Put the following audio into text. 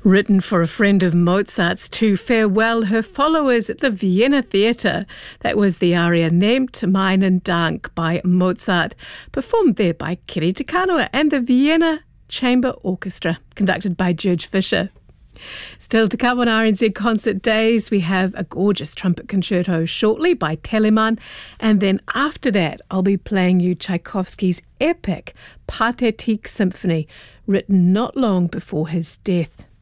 Written for a friend of Mozart's to farewell her followers at the Vienna Theatre. That was the aria Nehmt meinen Dank by Mozart, performed there by Kiri Te Kanawa and the Vienna Chamber Orchestra, conducted by George Fisher. Still to come on RNZ Concert Days, we have a gorgeous trumpet concerto shortly by Telemann, and then after that I'll be playing you Tchaikovsky's epic Pathetique Symphony, written not long before his death.